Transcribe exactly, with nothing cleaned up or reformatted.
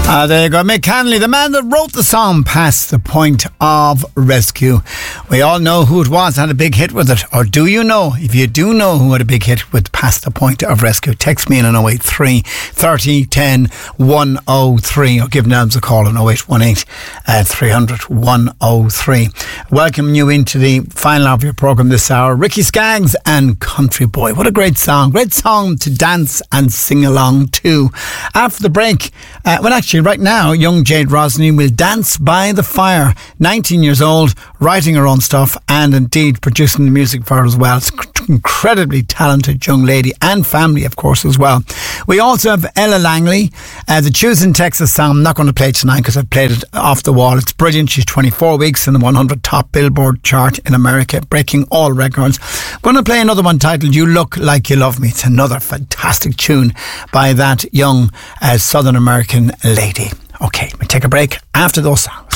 Ah, there you go. Mick Hanley, the man that wrote the song Past the Point of Rescue. We all know who it was, had a big hit with it. Or do you know? If you do know who had a big hit with Past the Point of Rescue, text me in on oh eight three, thirty, ten, one oh three or give Nels a call on oh eight one eight, three hundred, one oh three. Welcome you into the final of your programme this hour. Ricky Skaggs and Country Boy. What a great song. Great song to dance and sing along to. After the break, uh, well actually right now, young Jade Rosny will dance by the fire. nineteen years old, writing her own stuff and indeed producing the music for her as well. It's incredibly talented young lady and family, of course, as well. We also have Ella Langley, uh, the Choosing Texas song. I'm not going to play it tonight because I've played it off the wall. It's brilliant. She's twenty-four weeks in the one hundred top Billboard chart in America, breaking all records. I'm going to play another one titled You Look Like You Love Me. It's another fantastic tune by that young uh, Southern American lady. Okay, we'll take a break after those songs.